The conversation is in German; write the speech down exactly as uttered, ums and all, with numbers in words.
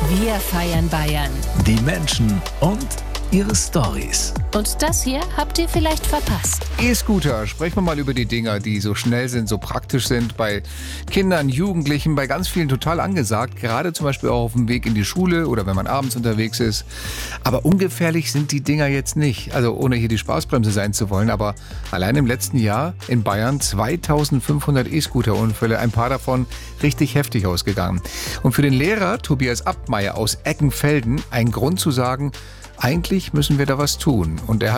Wir feiern Bayern. Die Menschen und ihre Storys. Und das hier habt ihr vielleicht verpasst. E-Scooter, sprechen wir mal über die Dinger, die so schnell sind, so praktisch sind, bei Kindern, Jugendlichen, bei ganz vielen total angesagt, gerade zum Beispiel auch auf dem Weg in die Schule oder wenn man abends unterwegs ist. Aber ungefährlich sind die Dinger jetzt nicht, also ohne hier die Spaßbremse sein zu wollen, aber allein im letzten Jahr in Bayern zweitausendfünfhundert E-Scooter-Unfälle, ein paar davon richtig heftig ausgegangen. Und für den Lehrer Tobias Abtmeier aus Eckenfelden ein Grund zu sagen, eigentlich müssen wir da was tun. Und er